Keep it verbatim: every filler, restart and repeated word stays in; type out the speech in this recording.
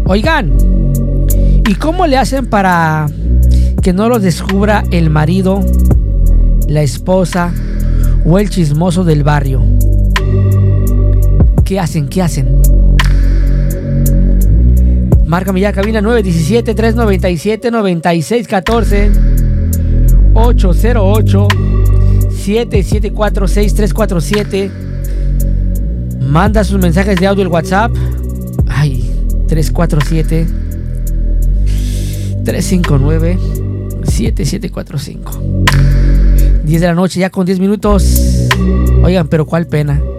Oigan, ¿y cómo le hacen para que no los descubra el marido, la esposa o el chismoso del barrio? ¿Qué hacen? ¿Qué hacen? Márcame ya, cabina nueve uno siete, tres nueve siete, nueve seis uno cuatro, ocho cero ocho, siete siete cuatro, seis tres cuatro siete. Manda sus mensajes de audio al WhatsApp. Ay, tres cuatro siete, tres cinco nueve, siete siete cuatro cinco. diez de la noche, ya con diez minutos. Oigan, pero cuál pena.